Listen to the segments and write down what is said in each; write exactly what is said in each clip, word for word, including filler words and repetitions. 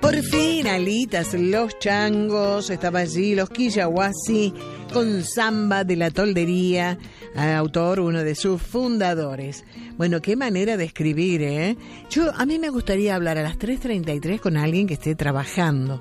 Por fin, alitas, los changos, estaba allí, los Quillahuasi, con samba de la toldería, autor, uno de sus fundadores. Bueno, qué manera de escribir, ¿eh? Yo, a mí me gustaría hablar a las tres treinta y tres con alguien que esté trabajando.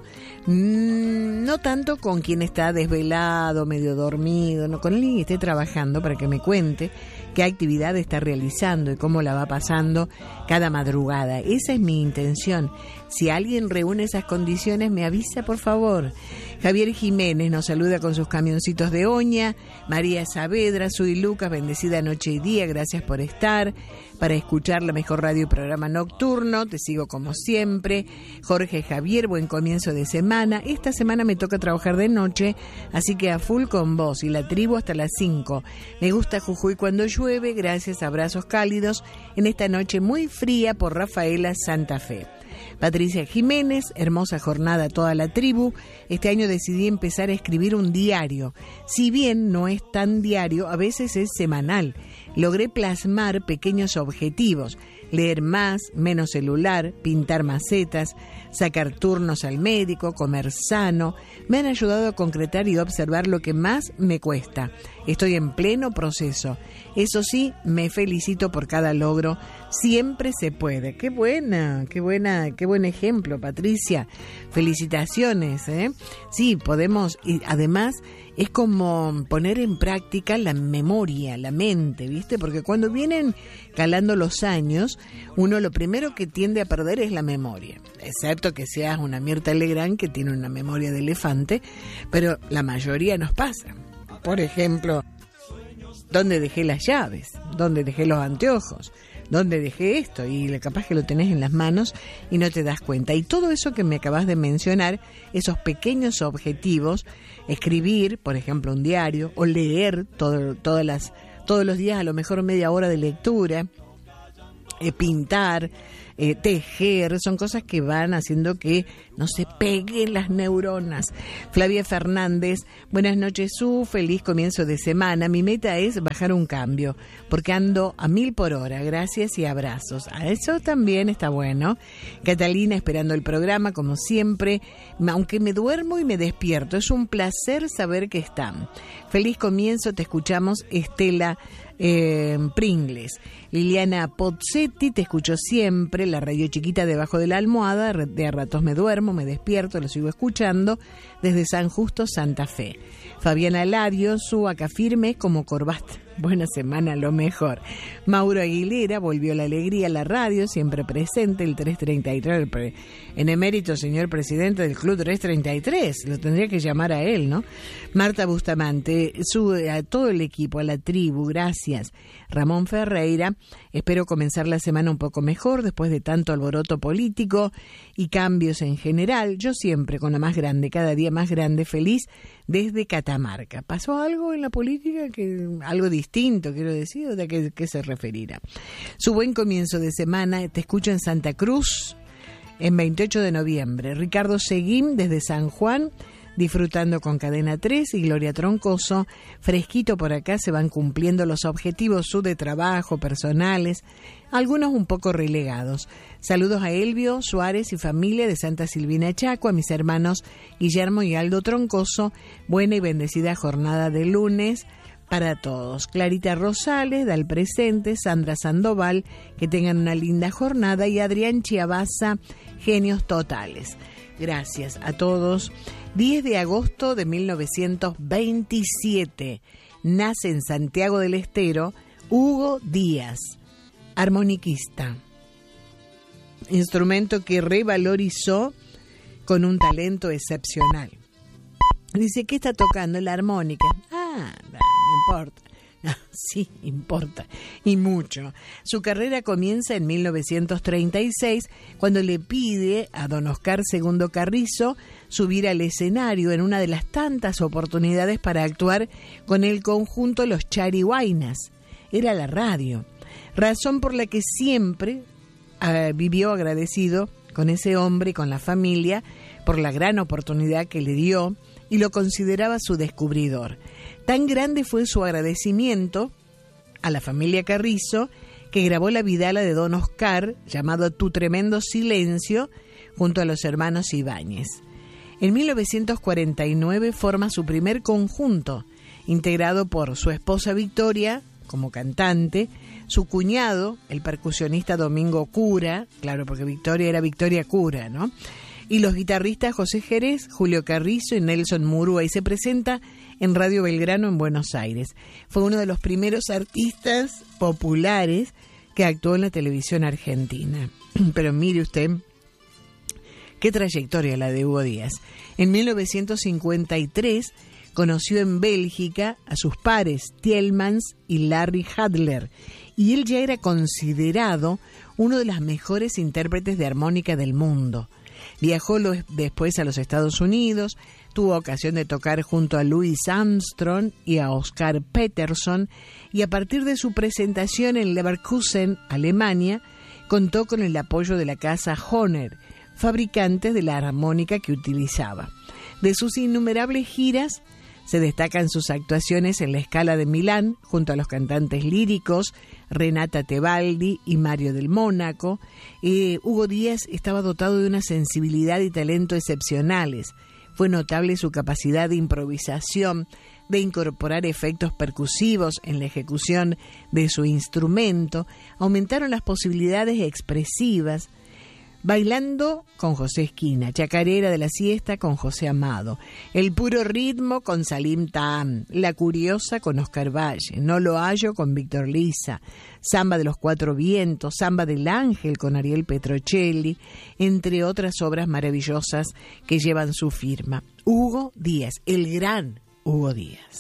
Mm, no tanto con quien está desvelado, medio dormido, no, con alguien que esté trabajando para que me cuente qué actividad está realizando y cómo la va pasando cada madrugada. Esa es mi intención. Si alguien reúne esas condiciones, me avisa, por favor. Javier Jiménez nos saluda con sus camioncitos de Oña. María Saavedra, soy Lucas, bendecida noche y día, gracias por estar. Para escuchar la mejor radio y programa nocturno, te sigo como siempre. Jorge Javier, buen comienzo de semana. Esta semana me toca trabajar de noche, así que a full con vos y la tribu hasta las cinco. Me gusta Jujuy cuando llueve, gracias, abrazos cálidos en esta noche muy fría por Rafaela, Santa Fe. Patricia Jiménez, hermosa jornada a toda la tribu. Este año decidí empezar a escribir un diario. Si bien no es tan diario, a veces es semanal. Logré plasmar pequeños objetivos, leer más, menos celular, pintar macetas, sacar turnos al médico, comer sano. Me han ayudado a concretar y observar lo que más me cuesta. Estoy en pleno proceso. Eso sí, me felicito por cada logro. Siempre se puede. Qué buena, qué buena, qué buen ejemplo, Patricia. Felicitaciones, ¿eh? Sí, podemos, y además es como poner en práctica la memoria, la mente, ¿viste? Porque cuando vienen calando los años, uno lo primero que tiende a perder es la memoria. Excepto que seas una Mirta Legrand que tiene una memoria de elefante, pero la mayoría nos pasa. Por ejemplo, ¿dónde dejé las llaves? ¿Dónde dejé los anteojos? ¿Dónde dejé esto? Y capaz que lo tenés en las manos y no te das cuenta. Y todo eso que me acabas de mencionar, esos pequeños objetivos, escribir, por ejemplo, un diario, o leer todo, todas las, todos los días a lo mejor media hora de lectura, eh, pintar, eh, tejer, son cosas que van haciendo que no se peguen las neuronas. Flavia Fernández, buenas noches, Su, feliz comienzo de semana. Mi meta es bajar un cambio, porque ando a mil por hora, gracias y abrazos. A eso también está bueno. Catalina, esperando el programa, como siempre, aunque me duermo y me despierto, es un placer saber que están. Feliz comienzo, te escuchamos, Estela eh, Pringles. Liliana Pozzetti, te escucho siempre, la radio chiquita debajo de la almohada, de a ratos me duermo, me despierto, lo sigo escuchando, desde San Justo, Santa Fe. Fabiana Lario, Su, acá firme como corbata. Buena semana, lo mejor. Mauro Aguilera, volvió la alegría a la radio, siempre presente, el tres treinta y tres, en emérito señor presidente del Club tres treinta y tres, lo tendría que llamar a él, ¿no? Marta Bustamante, Su, a todo el equipo, a la tribu, gracias. Ramón Ferreira, espero comenzar la semana un poco mejor después de tanto alboroto político y cambios en general. Yo siempre con la más grande, cada día más grande, feliz desde Catamarca. ¿Pasó algo en la política? que Algo distinto, quiero decir, ¿de qué, qué se referirá? Su buen comienzo de semana, te escucho en Santa Cruz, en veintiocho de noviembre. Ricardo Seguín, desde San Juan, disfrutando con Cadena tres, y Gloria Troncoso, fresquito por acá, se van cumpliendo los objetivos su de trabajo, personales, algunos un poco relegados. Saludos a Elvio Suárez y familia de Santa Silvina Chaco, a mis hermanos Guillermo y Aldo Troncoso, buena y bendecida jornada de lunes para todos. Clarita Rosales, da el presente, Sandra Sandoval, que tengan una linda jornada, y Adrián Chiabaza, genios totales. Gracias a todos. diez de agosto de mil novecientos veintisiete, nace en Santiago del Estero Hugo Díaz, armoniquista, instrumento que revalorizó con un talento excepcional. Dice, ¿qué está tocando? La armónica. Ah, no importa. Sí, importa, y mucho. Su carrera comienza en mil novecientos treinta y seis, cuando le pide a don Oscar Segundo Carrizo subir al escenario en una de las tantas oportunidades para actuar con el conjunto Los Charihuaynas. Era la radio, razón por la que siempre uh, vivió agradecido con ese hombre y con la familia por la gran oportunidad que le dio, y lo consideraba su descubridor. Tan grande fue su agradecimiento a la familia Carrizo que grabó la vidala de don Oscar, llamado Tu Tremendo Silencio, junto a los hermanos Ibáñez. En mil novecientos cuarenta y nueve forma su primer conjunto, integrado por su esposa Victoria, como cantante, su cuñado, el percusionista Domingo Cura, claro, porque Victoria era Victoria Cura, ¿no? Y los guitarristas José Jerez, Julio Carrizo y Nelson Murúa, y se presenta en Radio Belgrano en Buenos Aires. Fue uno de los primeros artistas populares que actuó en la televisión argentina. Pero mire usted, qué trayectoria la de Hugo Díaz. En mil novecientos cincuenta y tres conoció en Bélgica a sus pares Tielmans y Larry Hadler, y él ya era considerado uno de los mejores intérpretes de armónica del mundo. Viajó lo, después a los Estados Unidos, tuvo ocasión de tocar junto a Louis Armstrong y a Oscar Peterson, y a partir de su presentación en Leverkusen, Alemania, contó con el apoyo de la casa Hohner, fabricantes de la armónica que utilizaba. De sus innumerables giras se destacan sus actuaciones en la Scala de Milán, junto a los cantantes líricos Renata Tebaldi y Mario del Mónaco. Eh, Hugo Díaz estaba dotado de una sensibilidad y talento excepcionales. Fue notable su capacidad de improvisación, de incorporar efectos percusivos en la ejecución de su instrumento. Aumentaron las posibilidades expresivas, bailando con José Esquina, chacarera de la siesta con José Amado, el puro ritmo con Salim Tam, la curiosa con Oscar Valle, no lo hallo con Víctor Lisa, samba de los cuatro vientos, samba del ángel con Ariel Petrocelli, entre otras obras maravillosas que llevan su firma. Hugo Díaz, el gran Hugo Díaz.